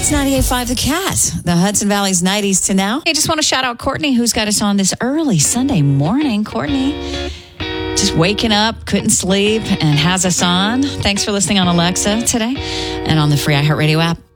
It's 98.5 The Cat, the Hudson Valley's 90s to now. I just want to shout out Courtney, who's got us on this early Sunday morning. Courtney, just waking up, couldn't sleep, and has us on. Thanks for listening on Alexa today and on the free iHeartRadio app.